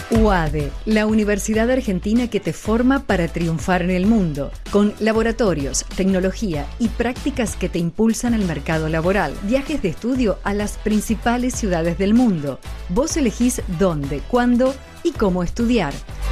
UADE, la universidad argentina que te forma para triunfar en el mundo, con laboratorios, tecnología y prácticas que te impulsan al mercado laboral, viajes de estudio a las principales ciudades del mundo. Vos elegís dónde, cuándo y cómo estudiar.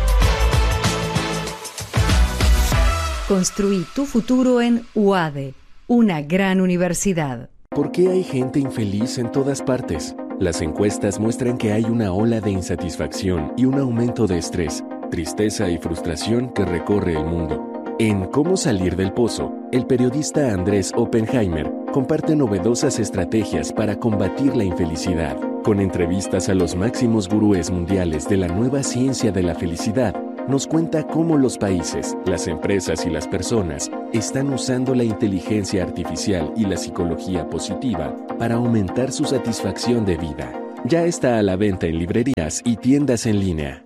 Construí tu futuro en UADE, una gran universidad. ¿Por qué hay gente infeliz en todas partes? Las encuestas muestran que hay una ola de insatisfacción y un aumento de estrés, tristeza y frustración que recorre el mundo. En Cómo salir del pozo, el periodista Andrés Oppenheimer comparte novedosas estrategias para combatir la infelicidad. Con entrevistas a los máximos gurúes mundiales de la nueva ciencia de la felicidad, nos cuenta cómo los países, las empresas y las personas están usando la inteligencia artificial y la psicología positiva para aumentar su satisfacción de vida. Ya está a la venta en librerías y tiendas en línea.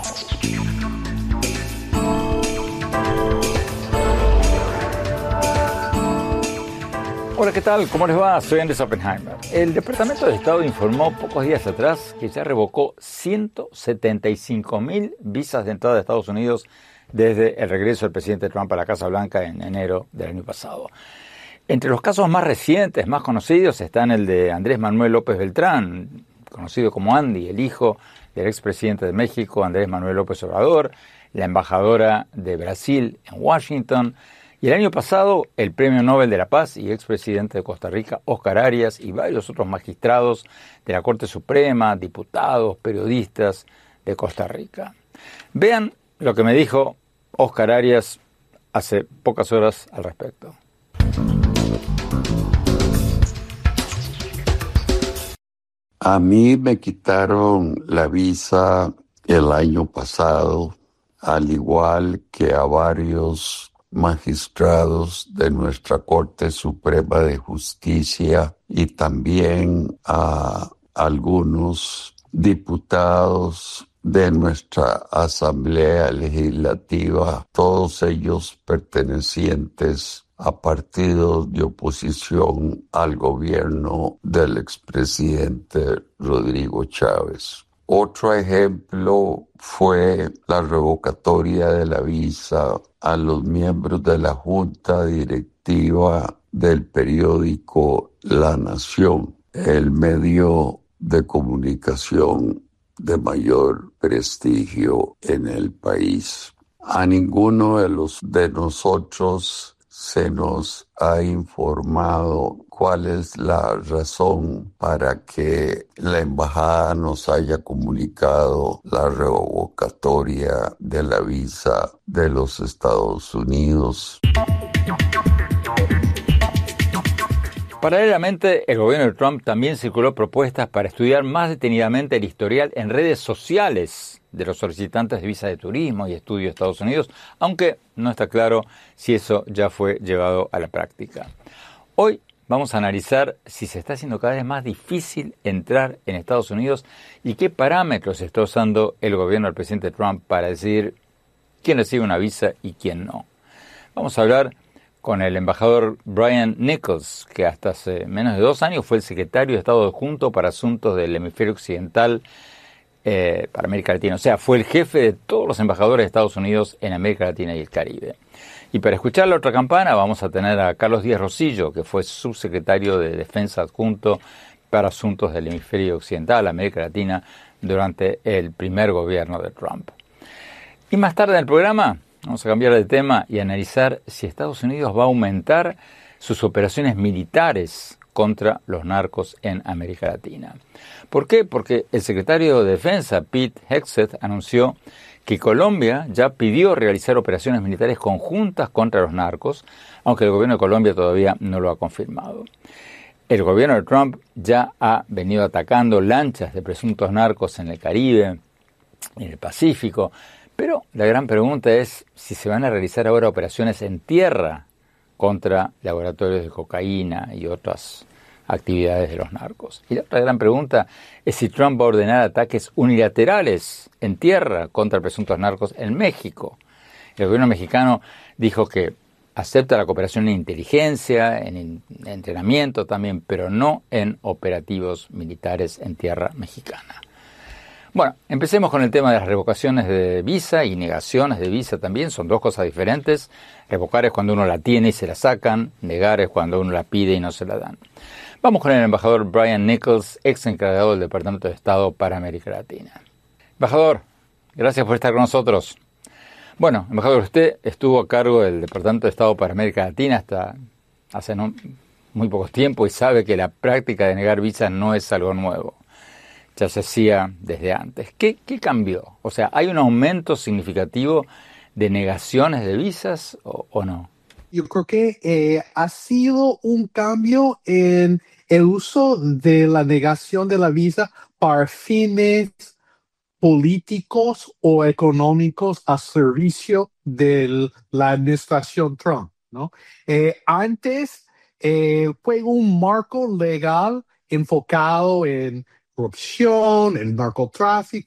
Hola, ¿qué tal? ¿Cómo les va? Soy Andrés Oppenheimer. El Departamento de Estado informó pocos días atrás que ya revocó 175.000 visas de entrada a Estados Unidos desde el regreso del presidente Trump a la Casa Blanca en enero del año pasado. Entre los casos más recientes, más conocidos, están el de Andrés Manuel López Beltrán, conocido como Andy, el hijo del expresidente de México, Andrés Manuel López Obrador, la embajadora de Brasil en Washington, y el año pasado, el Premio Nobel de la Paz y expresidente de Costa Rica, Óscar Arias, y varios otros magistrados de la Corte Suprema, diputados, periodistas de Costa Rica. Vean lo que me dijo Óscar Arias hace pocas horas al respecto. A mí me quitaron la visa el año pasado, al igual que a varios magistrados de nuestra Corte Suprema de Justicia y también a algunos diputados de nuestra Asamblea Legislativa, todos ellos pertenecientes a partidos de oposición al gobierno del expresidente Rodrigo Chávez. Otro ejemplo fue la revocatoria de la visa a los miembros de la Junta Directiva del periódico La Nación, el medio de comunicación de mayor prestigio en el país. A ninguno de nosotros se nos ha informado cuál es la razón para que la embajada nos haya comunicado la revocatoria de la visa de los Estados Unidos. Paralelamente, el gobierno de Trump también circuló propuestas para estudiar más detenidamente el historial en redes sociales de los solicitantes de visa de turismo y estudio de Estados Unidos, aunque no está claro si eso ya fue llevado a la práctica. Hoy vamos a analizar si se está haciendo cada vez más difícil entrar en Estados Unidos y qué parámetros está usando el gobierno del presidente Trump para decidir quién recibe una visa y quién no. Vamos a hablar con el embajador Brian Nichols, que hasta hace menos de 2 años fue el secretario de Estado adjunto para asuntos del hemisferio occidental para América Latina. O sea, fue el jefe de todos los embajadores de Estados Unidos en América Latina y el Caribe. Y para escuchar la otra campana vamos a tener a Carlos Díaz Rosillo, que fue subsecretario de Defensa adjunto para asuntos del hemisferio occidental, América Latina, durante el primer gobierno de Trump. Y más tarde en el programa vamos a cambiar de tema y analizar si Estados Unidos va a aumentar sus operaciones militares contra los narcos en América Latina. ¿Por qué? Porque el secretario de Defensa, Pete Hegseth, anunció que Colombia ya pidió realizar operaciones militares conjuntas contra los narcos, aunque el gobierno de Colombia todavía no lo ha confirmado. El gobierno de Trump ya ha venido atacando lanchas de presuntos narcos en el Caribe, en el Pacífico, pero la gran pregunta es si se van a realizar ahora operaciones en tierra contra laboratorios de cocaína y otras actividades de los narcos. Y la otra gran pregunta es si Trump va a ordenar ataques unilaterales en tierra contra presuntos narcos en México. El gobierno mexicano dijo que acepta la cooperación en inteligencia, en entrenamiento también, pero no en operativos militares en tierra mexicana. Bueno, empecemos con el tema de las revocaciones de visa y negaciones de visa también. Son dos cosas diferentes. Revocar es cuando uno la tiene y se la sacan. Negar es cuando uno la pide y no se la dan. Vamos con el embajador Brian Nichols, ex encargado del Departamento de Estado para América Latina. Embajador, gracias por estar con nosotros. Bueno, embajador, usted estuvo a cargo del Departamento de Estado para América Latina hasta hace muy poco tiempo y sabe que la práctica de negar visas no es algo nuevo. Ya se hacía desde antes. ¿Qué cambió? O sea, ¿hay un aumento significativo de negaciones de visas o no? Yo creo que ha sido un cambio en el uso de la negación de la visa para fines políticos o económicos a servicio de la administración Trump, ¿no? Antes fue un marco legal enfocado en corrupción, en narcotráfico,